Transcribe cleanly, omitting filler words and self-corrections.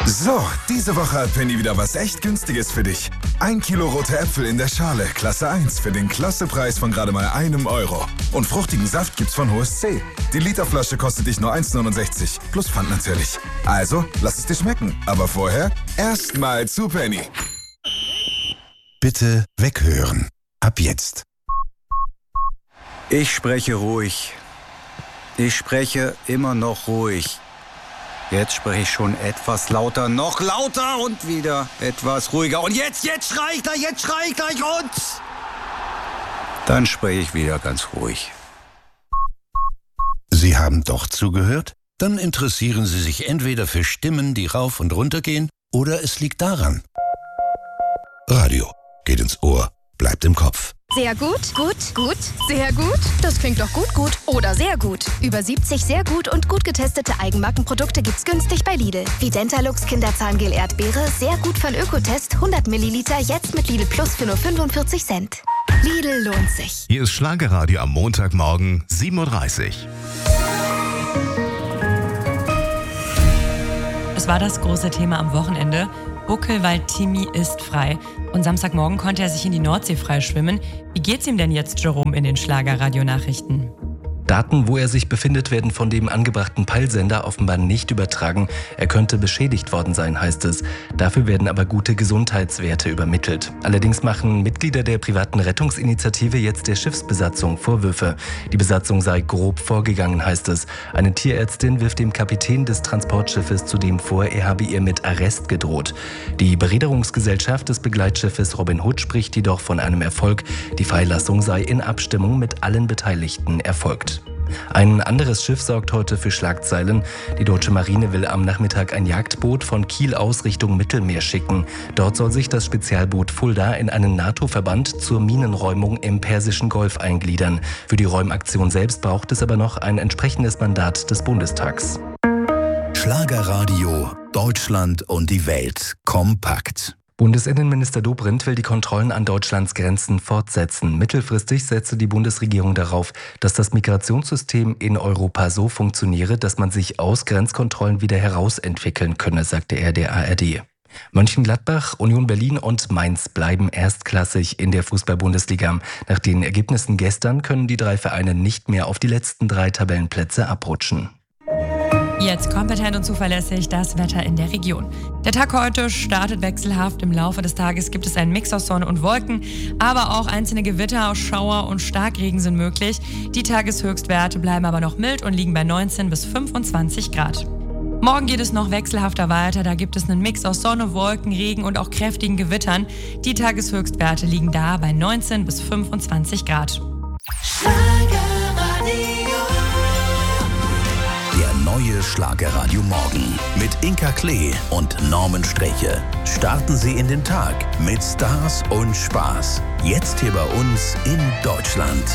So, diese Woche hat Penny wieder was echt Günstiges für dich. 1 Kilo rote Äpfel in der Schale, Klasse 1, für den Klassepreis von gerade mal €1. Und fruchtigen Saft gibt's von Hohes C. Die Literflasche kostet dich nur 1,69, plus Pfand natürlich. Also, lass es dir schmecken. Aber vorher erstmal zu Penny. Bitte weghören. Ab jetzt. Ich spreche ruhig. Ich spreche immer noch ruhig. Jetzt spreche ich schon etwas lauter, noch lauter und wieder etwas ruhiger. Und jetzt schrei ich gleich und... Dann spreche ich wieder ganz ruhig. Sie haben doch zugehört? Dann interessieren Sie sich entweder für Stimmen, die rauf und runter gehen, oder es liegt daran. Radio geht ins Ohr, bleibt im Kopf. Sehr gut, gut, gut, sehr gut. Das klingt doch gut, gut oder sehr gut. Über 70 sehr gut und gut getestete Eigenmarkenprodukte gibt's günstig bei Lidl. Wie Dentalux Kinderzahngel Erdbeere, sehr gut von Ökotest, 100 Milliliter, jetzt mit Lidl Plus für nur 45 Cent. Lidl lohnt sich. Hier ist Schlagerradio am Montagmorgen, 7:30 Uhr. Es war das große Thema am Wochenende. Buckelwald-Timmy ist frei. Und Samstagmorgen konnte er sich in die Nordsee freischwimmen. Wie geht's ihm denn jetzt, Jerome, in den Schlagerradio-Nachrichten? Daten, wo er sich befindet, werden von dem angebrachten Peilsender offenbar nicht übertragen. Er könnte beschädigt worden sein, heißt es. Dafür werden aber gute Gesundheitswerte übermittelt. Allerdings machen Mitglieder der privaten Rettungsinitiative jetzt der Schiffsbesatzung Vorwürfe. Die Besatzung sei grob vorgegangen, heißt es. Eine Tierärztin wirft dem Kapitän des Transportschiffes zudem vor, er habe ihr mit Arrest gedroht. Die Bereederungsgesellschaft des Begleitschiffes Robin Hood spricht jedoch von einem Erfolg. Die Freilassung sei in Abstimmung mit allen Beteiligten erfolgt. Ein anderes Schiff sorgt heute für Schlagzeilen. Die deutsche Marine will am Nachmittag ein Jagdboot von Kiel aus Richtung Mittelmeer schicken. Dort soll sich das Spezialboot Fulda in einen NATO-Verband zur Minenräumung im Persischen Golf eingliedern. Für die Räumaktion selbst braucht es aber noch ein entsprechendes Mandat des Bundestags. Schlagerradio, Deutschland und die Welt kompakt. Bundesinnenminister Dobrindt will die Kontrollen an Deutschlands Grenzen fortsetzen. Mittelfristig setze die Bundesregierung darauf, dass das Migrationssystem in Europa so funktioniere, dass man sich aus Grenzkontrollen wieder herausentwickeln könne, sagte er der ARD. Mönchengladbach, Union Berlin und Mainz bleiben erstklassig in der Fußball-Bundesliga. Nach den Ergebnissen gestern können die drei Vereine nicht mehr auf die letzten 3 Tabellenplätze abrutschen. Jetzt kompetent und zuverlässig das Wetter in der Region. Der Tag heute startet wechselhaft. Im Laufe des Tages gibt es einen Mix aus Sonne und Wolken, aber auch einzelne Gewitter, Schauer und Starkregen sind möglich. Die Tageshöchstwerte bleiben aber noch mild und liegen bei 19 bis 25 Grad. Morgen geht es noch wechselhafter weiter. Da gibt es einen Mix aus Sonne, Wolken, Regen und auch kräftigen Gewittern. Die Tageshöchstwerte liegen da bei 19 bis 25 Grad. Neue Schlagerradio Morgen mit Inka Klee und Norman Streche. Starten Sie in den Tag mit Stars und Spaß. Jetzt hier bei uns in Deutschland.